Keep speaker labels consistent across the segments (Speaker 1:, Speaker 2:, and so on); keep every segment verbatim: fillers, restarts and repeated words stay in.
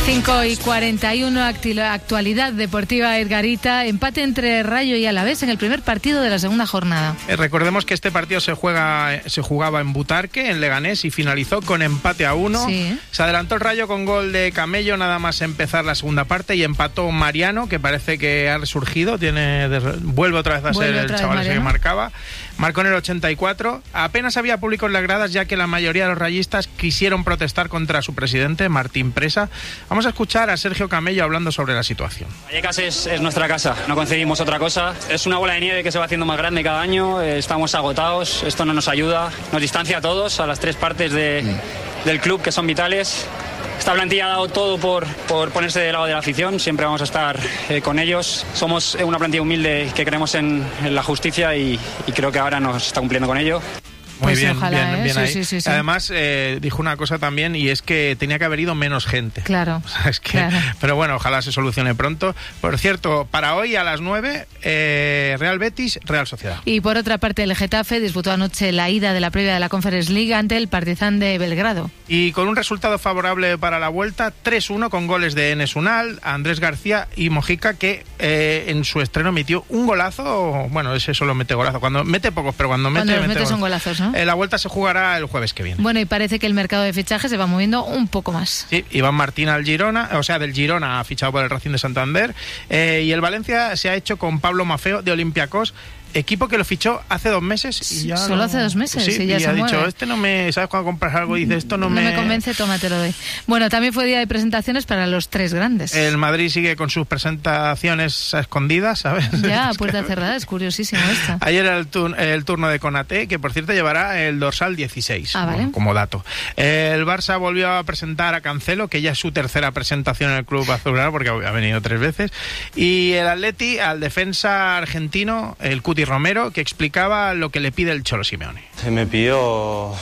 Speaker 1: cinco y cuarenta y uno, actualidad deportiva, Edgarita. Empate entre Rayo y Alavés en el primer partido de la segunda jornada.
Speaker 2: Eh, recordemos que este partido se juega, se jugaba en Butarque, en Leganés, y finalizó con empate a uno.
Speaker 1: Sí.
Speaker 2: Se adelantó el Rayo con gol de Camello nada más empezar la segunda parte, y empató Mariano, que parece que ha resurgido, tiene vuelve otra vez a
Speaker 1: vuelve
Speaker 2: ser el chaval ese que marcaba. Marcó en el ochenta y cuatro. Apenas había público en las gradas, ya que la mayoría de los rayistas quisieron protestar contra su presidente, Martín Presa. Vamos a escuchar a Sergio Camello hablando sobre la situación.
Speaker 3: Vallecas es, es nuestra casa, no concebimos otra cosa. Es una bola de nieve que se va haciendo más grande cada año, estamos agotados, esto no nos ayuda, nos distancia a todos, a las tres partes de, del club que son vitales. Esta plantilla ha dado todo por, por ponerse del lado de la afición, siempre vamos a estar eh, con ellos. Somos una plantilla humilde que creemos en, en la justicia y, y creo que ahora nos está cumpliendo con ello.
Speaker 2: Muy
Speaker 1: pues
Speaker 2: bien,
Speaker 1: ojalá,
Speaker 2: bien,
Speaker 1: ¿eh?
Speaker 2: bien
Speaker 1: sí,
Speaker 2: ahí.
Speaker 1: Sí, sí, sí.
Speaker 2: Además, eh, dijo una cosa también, y es que tenía que haber ido menos gente.
Speaker 1: Claro.
Speaker 2: O sea, es que,
Speaker 1: claro.
Speaker 2: Pero bueno, ojalá se solucione pronto. Por cierto, para hoy a las nueve, eh, Real Betis, Real Sociedad.
Speaker 1: Y por otra parte, el Getafe disputó anoche la ida de la previa de la Conference League ante el Partizan de Belgrado.
Speaker 2: Y con un resultado favorable para la vuelta, tres uno, con goles de Enes Unal, Andrés García y Mojica, que eh, en su estreno metió un golazo. Bueno, ese solo mete golazo. Cuando mete pocos, pero cuando mete...
Speaker 1: Cuando los
Speaker 2: mete
Speaker 1: mete son
Speaker 2: golazo.
Speaker 1: golazos, ¿no?
Speaker 2: Eh, la vuelta se jugará el jueves que viene.
Speaker 1: Bueno, y parece que el mercado de fichajes se va moviendo un poco más.
Speaker 2: Sí, Iván Martín al Girona, o sea, del Girona ha fichado por el Racing de Santander, eh, y el Valencia se ha hecho con Pablo Mafeo de Olympiacos, equipo que lo fichó hace dos meses y ya
Speaker 1: solo
Speaker 2: lo...
Speaker 1: hace dos meses
Speaker 2: sí,
Speaker 1: y ya
Speaker 2: y
Speaker 1: se
Speaker 2: ha
Speaker 1: mueve.
Speaker 2: dicho, este no me... ¿Sabes cuando compras algo y dices, esto no,
Speaker 1: no
Speaker 2: me...
Speaker 1: me convence, toma, te lo doy. Bueno, también fue día de presentaciones para los tres grandes.
Speaker 2: El Madrid sigue con sus presentaciones a escondidas, ¿sabes?
Speaker 1: Ya, a puerta cerrada, es curiosísimo esto.
Speaker 2: Ayer era el, tur el turno de Konaté, que por cierto llevará el dorsal dieciséis,
Speaker 1: ah, ¿vale?
Speaker 2: bueno, como dato. El Barça volvió a presentar a Cancelo, que ya es su tercera presentación en el club azulgrana, porque ha venido tres veces. Y el Atleti al defensa argentino, el Cuti Romero, que explicaba lo que le pide el Cholo Simeone.
Speaker 4: Me pidió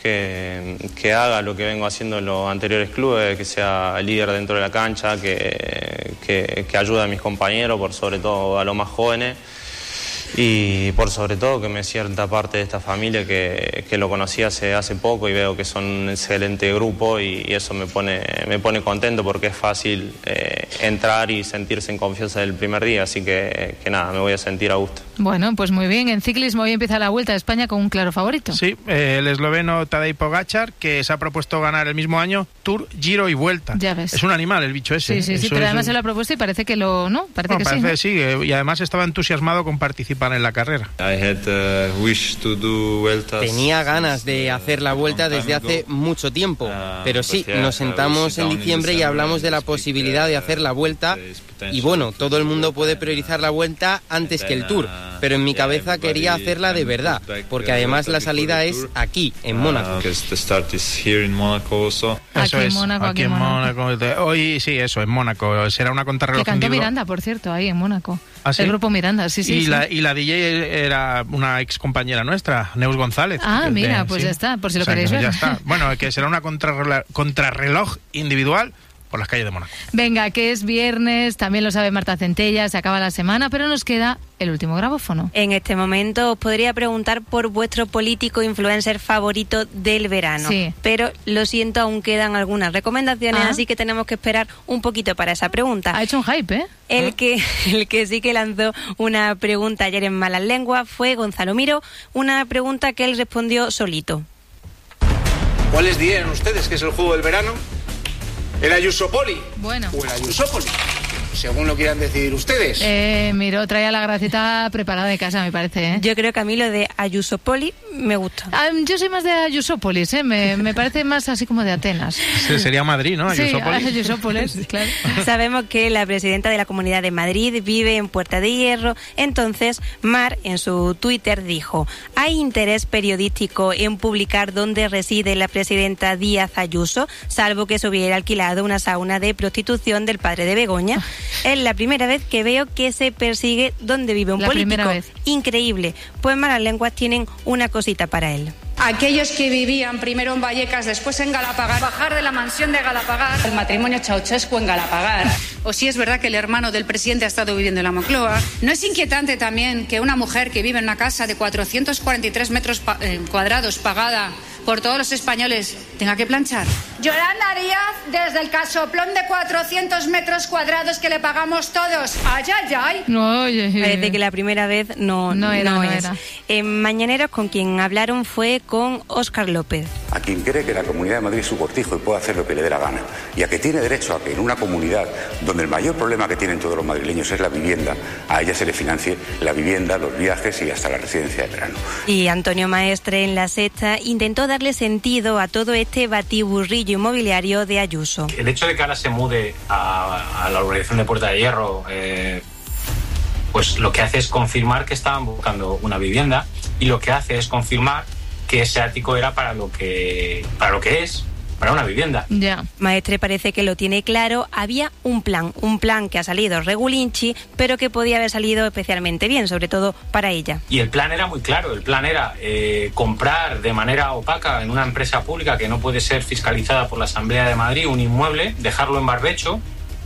Speaker 4: que, que haga lo que vengo haciendo en los anteriores clubes, que sea líder dentro de la cancha, que, que, que ayude a mis compañeros, por sobre todo a los más jóvenes, y por sobre todo que me sienta parte de esta familia que, que lo conocí hace, hace poco y veo que son un excelente grupo, y, y eso me pone, me pone contento porque es fácil eh, entrar y sentirse en confianza del primer día, así que, que nada, me voy a sentir a gusto.
Speaker 1: Bueno, pues muy bien. En ciclismo hoy empieza la Vuelta a España con un claro favorito.
Speaker 2: Sí, eh, el esloveno Tadej Pogačar, que se ha propuesto ganar el mismo año Tour, Giro y Vuelta.
Speaker 1: Ya ves.
Speaker 2: Es un animal el bicho ese.
Speaker 1: Sí, sí, sí,
Speaker 2: Eso
Speaker 1: pero
Speaker 2: es
Speaker 1: además
Speaker 2: un...
Speaker 1: se lo ha propuesto y parece que lo... ¿no? Parece
Speaker 2: no,
Speaker 1: que
Speaker 2: parece
Speaker 1: sí, ¿no?
Speaker 2: que sí, y además estaba entusiasmado con participar en la carrera.
Speaker 5: Tenía ganas de hacer la Vuelta desde hace mucho tiempo, pero sí, nos sentamos en diciembre y hablamos de la posibilidad de hacer la Vuelta, y bueno, todo el mundo puede priorizar la Vuelta antes que el Tour, pero en mi cabeza quería hacerla de verdad, porque además la salida es aquí, en Mónaco.
Speaker 2: Eso
Speaker 1: aquí en
Speaker 2: es,
Speaker 1: Mónaco,
Speaker 2: aquí,
Speaker 1: aquí
Speaker 2: en
Speaker 1: en Mónaco.
Speaker 2: Mónaco. Hoy sí, eso, en Mónaco. Será una contrarreloj
Speaker 1: Que cantó
Speaker 2: individual.
Speaker 1: Miranda, por cierto, ahí en Mónaco.
Speaker 2: ¿Ah, sí?
Speaker 1: El grupo Miranda, sí, sí.
Speaker 2: Y,
Speaker 1: sí.
Speaker 2: La, y la D J era una ex compañera nuestra, Neus González.
Speaker 1: Ah,
Speaker 2: de,
Speaker 1: mira, pues
Speaker 2: sí.
Speaker 1: ya está, por si lo
Speaker 2: O sea,
Speaker 1: queréis
Speaker 2: que
Speaker 1: ver.
Speaker 2: Ya está. Bueno, que será una contrarreloj, contrarreloj individual por las calles de Mónaco.
Speaker 1: Venga, que es viernes, también lo sabe Marta Centella, se acaba la semana, pero nos queda el último grabófono.
Speaker 6: En este momento os podría preguntar por vuestro político influencer favorito del verano.
Speaker 1: Sí.
Speaker 6: Pero lo siento, aún quedan algunas recomendaciones,
Speaker 1: Ah.
Speaker 6: así que tenemos que esperar un poquito para esa pregunta.
Speaker 1: Ha hecho un hype, ¿eh?
Speaker 6: El que, el que sí que lanzó una pregunta ayer en Malas Lenguas fue Gonzalo Miro, una pregunta que él respondió solito.
Speaker 7: ¿Cuáles dirían ustedes que es el juego del verano? ¿El Ayusopoli?
Speaker 1: Bueno.
Speaker 7: ¿O el Ayusópoli? Según lo quieran decidir ustedes.
Speaker 1: Eh, Miro, traía la gracita preparada de casa, me parece, ¿eh?
Speaker 6: Yo creo que a mí lo de Ayusopoli me gusta.
Speaker 1: Ah, yo soy más de Ayusópolis, ¿eh? Me, me parece más así como de Atenas.
Speaker 2: Sí, sería Madrid, ¿no?
Speaker 1: Sí,
Speaker 2: Ayusópolis.
Speaker 1: Ayusópolis, claro.
Speaker 6: Sabemos que la presidenta de la Comunidad de Madrid vive en Puerta de Hierro, entonces Mar en su Twitter dijo: ¿hay interés periodístico en publicar dónde reside la presidenta Díaz Ayuso, salvo que se hubiera alquilado una sauna de prostitución del padre de Begoña? Es la primera vez que veo que se persigue dónde vive un
Speaker 1: La
Speaker 6: político.
Speaker 1: primera vez.
Speaker 6: Increíble. Pues Malas Lenguas tienen una cosita para él.
Speaker 8: Aquellos que vivían primero en Vallecas, después en Galapagar, bajar de la mansión de Galapagar, el matrimonio Ceausescu en Galapagar, o si es verdad que el hermano del presidente ha estado viviendo en la Moncloa. ¿No es inquietante también que una mujer que vive en una casa de cuatrocientos cuarenta y tres metros pa- eh, cuadrados pagada por todos los españoles tenga que planchar? Yolanda Díaz, desde el casoplón de cuatrocientos metros cuadrados que le pagamos todos. ¡Ay, ay, ay!
Speaker 1: No, oye.
Speaker 6: Parece que la primera vez no,
Speaker 1: no, era,
Speaker 6: no,
Speaker 1: no
Speaker 6: es.
Speaker 1: Era.
Speaker 6: En Mañaneros con quien hablaron fue con Óscar López.
Speaker 9: A quien cree que la Comunidad de Madrid es su cortijo y puede hacer lo que le dé la gana, y a que tiene derecho a que en una comunidad donde el mayor problema que tienen todos los madrileños es la vivienda, a ella se le financie la vivienda, los viajes y hasta la residencia de verano.
Speaker 6: Y Antonio Maestre en La Sexta intentó darle sentido a todo este batiburrillo inmobiliario de Ayuso.
Speaker 10: El hecho de que ahora se mude a, a la urbanización de Puerta de Hierro, eh, pues lo que hace es confirmar que estaban buscando una vivienda, y lo que hace es confirmar que ese ático era para lo que, para lo que es, para una vivienda.
Speaker 6: Ya. Maestre parece que lo tiene claro. Había un plan, un plan que ha salido regulinchi, pero que podía haber salido especialmente bien, sobre todo para ella.
Speaker 10: Y el plan era muy claro, el plan era eh, comprar de manera opaca en una empresa pública que no puede ser fiscalizada por la Asamblea de Madrid un inmueble, dejarlo en barbecho.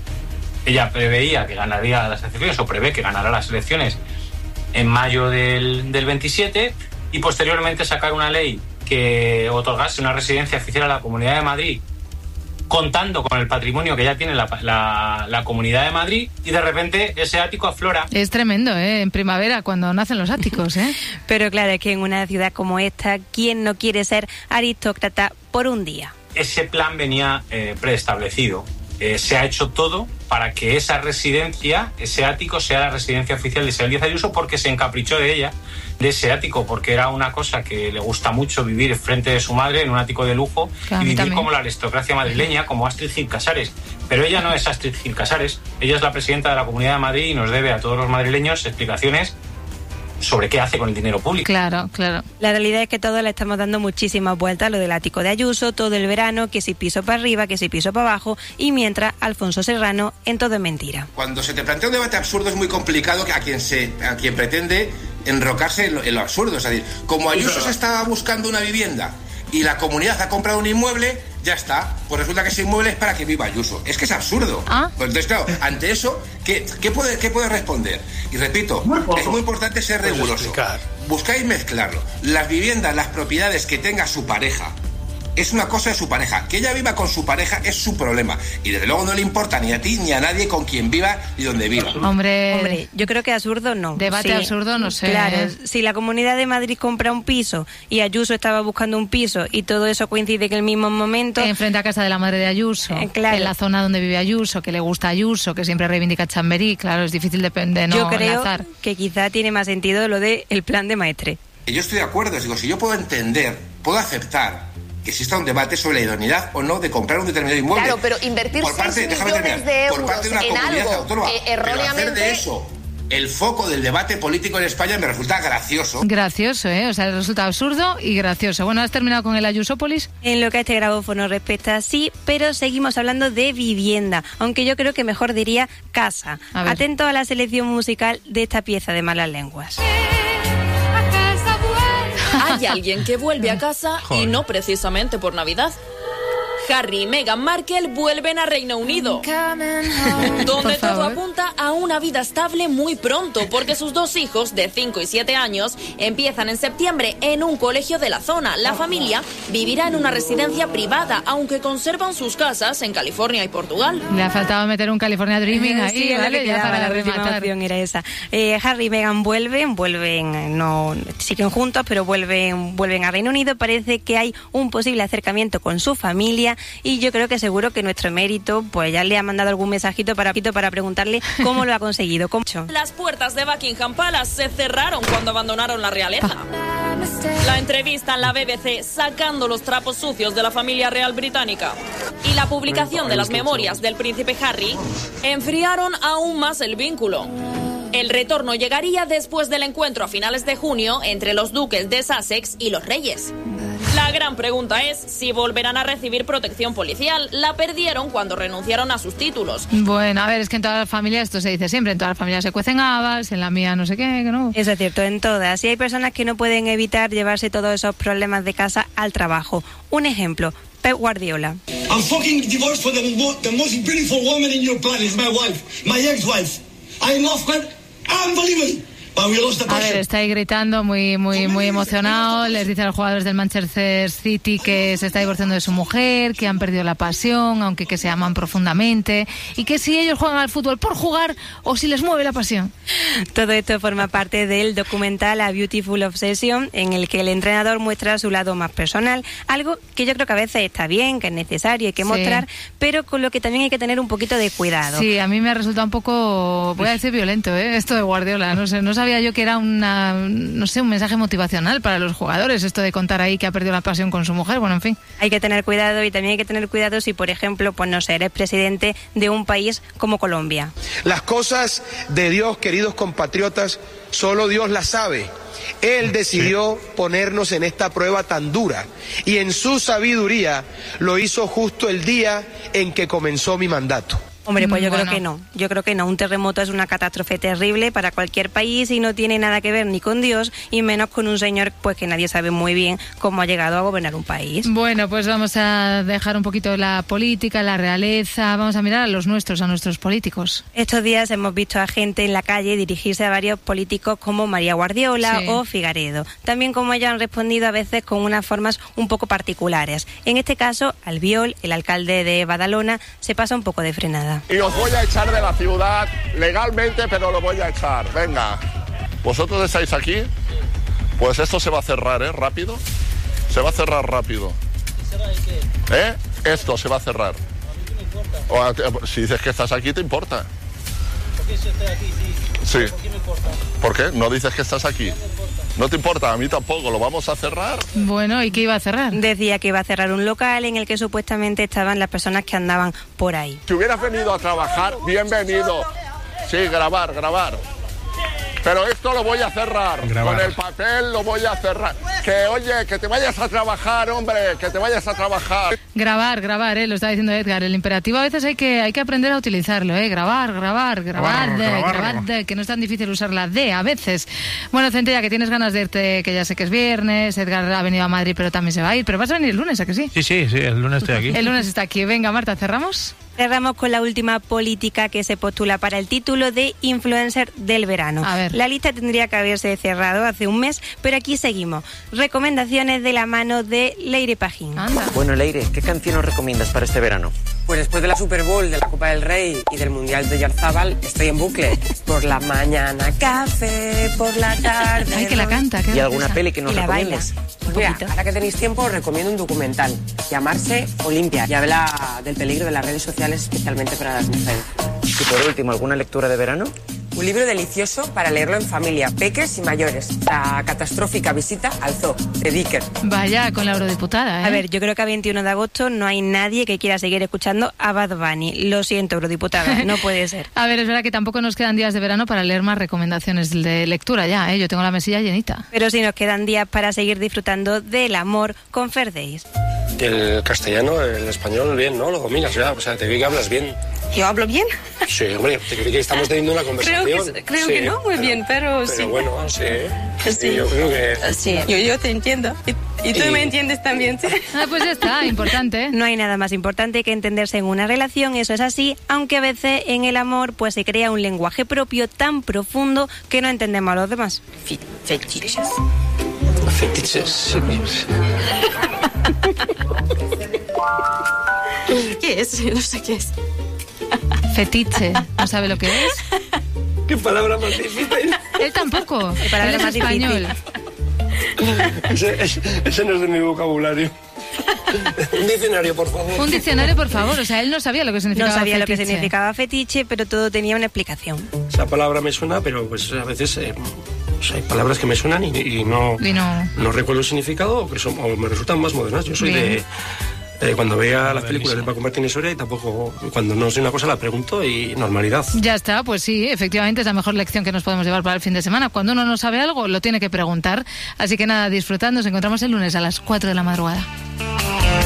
Speaker 10: Ella preveía que ganaría las elecciones, o prevé que ganará las elecciones en mayo del, del veintisiete, y posteriormente sacar una ley que otorgase una residencia oficial a la Comunidad de Madrid, contando con el patrimonio que ya tiene la, la, la Comunidad de Madrid, y de repente ese ático aflora.
Speaker 1: Es tremendo, ¿eh? En primavera, cuando nacen los áticos, ¿eh?
Speaker 6: Pero claro, es que en una ciudad como esta, ¿quién no quiere ser aristócrata por un día?
Speaker 10: Ese plan venía eh, preestablecido. Eh, se ha hecho todo para que esa residencia, ese ático, sea la residencia oficial de Isabel Díaz Ayuso, porque se encaprichó de ella, de ese ático, porque era una cosa que le gusta mucho, vivir frente de su madre en un ático de lujo, claro, y vivir también como la aristocracia madrileña, como Astrid Gil Casares. Pero ella no es Astrid Gil Casares, ella es la presidenta de la Comunidad de Madrid y nos debe a todos los madrileños explicaciones sobre qué hace con el dinero público.
Speaker 1: Claro, claro.
Speaker 6: La realidad es que todos le estamos dando muchísimas vueltas a lo del ático de Ayuso, todo el verano, que si piso para arriba, que si piso para abajo, y mientras Alfonso Serrano en todo es mentira.
Speaker 11: Cuando se te plantea un debate absurdo es muy complicado a quien se a quien pretende enrocarse en lo, en lo absurdo. Es decir, como Ayuso se estaba buscando una vivienda y la comunidad ha comprado un inmueble, ya está, pues resulta que ese inmueble es para que viva Ayuso. Es que es absurdo. ¿Ah? Pues entonces, claro, ante eso, ¿qué, qué, puede, qué puede responder? Y repito, muy es muy importante ser riguroso. Buscáis mezclarlo. Las viviendas, las propiedades que tenga su pareja, es una cosa de su pareja. Que ella viva con su pareja es su problema. Y desde luego no le importa ni a ti ni a nadie con quien viva y donde viva.
Speaker 1: Hombre,
Speaker 6: Hombre yo creo que absurdo no.
Speaker 1: Debate sí, absurdo no sé.
Speaker 6: Claro, si la Comunidad de Madrid compra un piso y Ayuso estaba buscando un piso y todo eso coincide en el mismo momento.
Speaker 1: Enfrente a casa de la madre de Ayuso.
Speaker 6: Eh, claro.
Speaker 1: En la zona donde vive Ayuso, que le gusta Ayuso, que siempre reivindica Chamberí. Claro, es difícil de, de no
Speaker 6: Yo creo
Speaker 1: enlazar.
Speaker 6: que quizá tiene más sentido lo del de plan de Maestre.
Speaker 11: Yo estoy de acuerdo. Digo, si yo puedo entender, puedo aceptar que exista un debate sobre la idoneidad o no de comprar un determinado inmueble.
Speaker 12: Claro, pero invertir
Speaker 11: por parte,
Speaker 12: seis millones de euros
Speaker 11: por parte de una
Speaker 12: en
Speaker 11: comunidad
Speaker 12: algo
Speaker 11: autónoma,
Speaker 12: que erróneamente...
Speaker 11: pero hacer de eso el foco del debate político en España me resulta gracioso.
Speaker 1: Gracioso, ¿eh? O sea, resulta absurdo y gracioso. Bueno, ¿has terminado con el Ayusópolis?
Speaker 6: En lo que a este grabófono respecta, sí, pero seguimos hablando de vivienda, aunque yo creo que mejor diría casa. Atento a la selección musical de esta pieza de Malas Lenguas.
Speaker 13: Hay alguien que vuelve a casa y no precisamente por Navidad. Harry y Meghan Markle vuelven a Reino Unido, donde todo apunta a una vida estable muy pronto, porque sus dos hijos, de cinco y siete años, empiezan en septiembre en un colegio de la zona. La familia vivirá en una residencia privada, aunque conservan sus casas en California y Portugal.
Speaker 1: Le ha faltado meter un California Dreaming ahí,
Speaker 6: sí,
Speaker 1: ¿vale? Ya para
Speaker 6: la
Speaker 1: rematar.
Speaker 6: Era esa. Eh, Harry y Meghan vuelven, vuelven, no siguen juntos, pero vuelven, vuelven a Reino Unido. Parece que hay un posible acercamiento con su familia. Y yo creo que seguro que nuestro emérito pues ya le ha mandado algún mensajito para, para preguntarle cómo lo ha conseguido. ¿Cómo?
Speaker 13: Las puertas de Buckingham Palace se cerraron cuando abandonaron la realeza. La entrevista en la B B C sacando los trapos sucios de la familia real británica y la publicación de las memorias del príncipe Harry enfriaron aún más el vínculo. El retorno llegaría después del encuentro a finales de junio entre los duques de Sussex y los reyes. La gran pregunta es si volverán a recibir protección policial. La perdieron cuando renunciaron a sus títulos.
Speaker 1: Bueno, a ver, es que en todas las familias, esto se dice siempre, en todas las familias se cuecen habas, en la mía no sé qué, que no.
Speaker 6: Eso es cierto, en todas. Y hay personas que no pueden evitar llevarse todos esos problemas de casa al trabajo. Un ejemplo, Pep Guardiola.
Speaker 14: I'm fucking divorced for the, the most beautiful woman in your planet, my wife, my ex-wife. I love her unbelievably.
Speaker 1: A ver, está ahí gritando muy muy muy emocionado, les dice a los jugadores del Manchester City que se está divorciando de su mujer, que han perdido la pasión, aunque que se aman profundamente, y que si ellos juegan al fútbol por jugar o si les mueve la pasión.
Speaker 6: Todo esto forma parte del documental A Beautiful Obsession, en el que el entrenador muestra su lado más personal, algo que yo creo que a veces está bien, que es necesario, hay que mostrar, sí, pero con lo que también hay que tener un poquito de cuidado.
Speaker 1: Sí, a mí me ha resultado un poco, voy a decir violento, ¿eh? Esto de Guardiola, no sé, no sabía yo que era una, no sé, un mensaje motivacional para los jugadores, esto de contar ahí que ha perdido la pasión con su mujer, bueno, en fin.
Speaker 6: Hay que tener cuidado, y también hay que tener cuidado si, por ejemplo, pues no sé, eres presidente de un país como Colombia.
Speaker 12: Las cosas de Dios, queridos compatriotas, solo Dios las sabe. Él decidió ponernos en esta prueba tan dura, y en su sabiduría lo hizo justo el día en que comenzó mi mandato.
Speaker 6: Hombre, pues yo
Speaker 1: bueno.
Speaker 6: creo que no, yo creo que no. Un terremoto es una catástrofe terrible para cualquier país y no tiene nada que ver ni con Dios y menos con un señor pues que nadie sabe muy bien cómo ha llegado a gobernar un país.
Speaker 1: Bueno, pues vamos a dejar un poquito la política, la realeza, vamos a mirar a los nuestros, a nuestros políticos.
Speaker 6: Estos días hemos visto a gente en la calle dirigirse a varios políticos como María Guardiola, sí, o Figaredo. También como ellos han respondido a veces con unas formas un poco particulares. En este caso, Albiol, el alcalde de Badalona, se pasa un poco de frenada.
Speaker 15: Y os voy a echar de la ciudad legalmente, pero lo voy a echar. Venga. ¿Vosotros estáis aquí? Pues esto se va a cerrar, ¿eh? Rápido. Se va a cerrar rápido. ¿Eh? Esto se va a cerrar. O, si dices que estás aquí, ¿te importa?
Speaker 16: ¿Por qué estoy aquí? Sí.
Speaker 15: Sí.
Speaker 16: ¿Por qué me importa?
Speaker 15: ¿Por qué? ¿No dices que estás aquí? ¿No te importa? A mí tampoco. ¿Lo vamos a cerrar?
Speaker 1: Bueno, ¿y qué iba a cerrar?
Speaker 6: Decía que iba a cerrar un local en el que supuestamente estaban las personas que andaban por ahí.
Speaker 15: Si hubieras venido a trabajar, bienvenido. Sí, grabar, grabar. Pero esto lo voy a cerrar.
Speaker 2: Grabar.
Speaker 15: Con el papel lo voy a cerrar. Que, oye, que te vayas a trabajar, hombre, que te vayas a trabajar.
Speaker 1: Grabar, grabar, ¿eh? Lo estaba diciendo Edgar. El imperativo a veces hay que hay que aprender a utilizarlo, ¿eh? Grabar, grabar, grabar, grabar, grabar, que no es tan difícil usar la D a veces. Bueno, Centella, que tienes ganas de irte, que ya sé que es viernes, Edgar ha venido a Madrid, pero también se va a ir. Pero vas a venir el lunes, ¿a que sí?
Speaker 2: Sí, sí, sí, el lunes estoy aquí.
Speaker 1: El lunes está aquí. Venga, Marta, ¿cerramos?
Speaker 6: Cerramos con la última política que se postula para el título de influencer del verano.
Speaker 1: A ver.
Speaker 6: La lista tendría que haberse cerrado hace un mes, pero aquí seguimos. Recomendaciones de la mano de Leire Pajín.
Speaker 1: Anda.
Speaker 17: Bueno, Leire, ¿qué canción nos recomiendas para este verano?
Speaker 18: Pues después de la Super Bowl, de la Copa del Rey y del Mundial de Yarzábal, estoy en bucle. Por la mañana café, por la tarde...
Speaker 1: Ay, que la canta.
Speaker 17: ¿Y alguna peli que nos
Speaker 18: y la
Speaker 17: recomiendes?
Speaker 18: baila. Pues mira, ahora que tenéis tiempo, os recomiendo un documental. Llamarse Olimpia. Y habla del peligro de las redes sociales, especialmente para las mujeres.
Speaker 17: Y por último, ¿alguna lectura de verano?
Speaker 18: Un libro delicioso para leerlo en familia, peques y mayores. La catastrófica visita al zoo, de Dicker.
Speaker 1: Vaya, con la eurodiputada, ¿eh?
Speaker 6: A ver, yo creo que a veintiuno de agosto no hay nadie que quiera seguir escuchando a Bad Bunny. Lo siento, eurodiputada, no puede ser.
Speaker 1: A ver, es verdad que tampoco nos quedan días de verano para leer más recomendaciones de lectura ya, ¿eh? Yo tengo la mesilla llenita.
Speaker 6: Pero sí nos quedan días para seguir disfrutando del amor con Fair Days.
Speaker 19: El castellano, el español, bien, ¿no? Lo dominas ya, o sea, te vi que hablas bien.
Speaker 20: ¿Yo hablo bien?
Speaker 19: Sí, hombre, te vi que estamos teniendo una conversación.
Speaker 20: Creo que, creo
Speaker 19: sí,
Speaker 20: que no muy
Speaker 19: pero,
Speaker 20: bien, pero,
Speaker 19: pero
Speaker 20: sí.
Speaker 19: Pero bueno, sí.
Speaker 20: Sí.
Speaker 19: Yo creo que...
Speaker 20: Sí, yo, yo te entiendo. Y, y tú
Speaker 19: Y...
Speaker 20: me entiendes también, ¿sí?
Speaker 1: Ah, pues ya está, importante.
Speaker 6: No hay nada más importante que entenderse en una relación, eso es así, aunque a veces en el amor pues se crea un lenguaje propio tan profundo que no entendemos a los demás.
Speaker 20: Fetiches.
Speaker 19: Fetiches.
Speaker 20: ¿Qué es? No sé qué es.
Speaker 1: Fetiche, ¿no sabe lo que es?
Speaker 19: ¿Qué palabra más difícil?
Speaker 1: Él tampoco,
Speaker 6: ¿Qué palabra
Speaker 1: él es
Speaker 6: más
Speaker 1: español.
Speaker 19: Ese, ese, ese no es de mi vocabulario. Un diccionario, por favor.
Speaker 1: Un diccionario, por favor. O sea, él no sabía lo que significaba
Speaker 6: No sabía
Speaker 1: fetiche.
Speaker 6: lo que significaba fetiche, pero todo tenía una explicación.
Speaker 19: Esa palabra me suena, pero pues a veces eh, o sea, hay palabras que me suenan y, y, no,
Speaker 1: y no
Speaker 19: no recuerdo el significado o, que son, o me resultan más modernas. Yo soy
Speaker 1: Bien.
Speaker 19: de... Eh, cuando veía las películas de Paco Martínez Soria y tampoco, cuando no sé una cosa la pregunto y normalidad.
Speaker 1: Ya está, pues sí, efectivamente es la mejor lección que nos podemos llevar para el fin de semana. Cuando uno no sabe algo, lo tiene que preguntar. Así que nada, disfrutando, nos encontramos el lunes a las cuatro de la madrugada.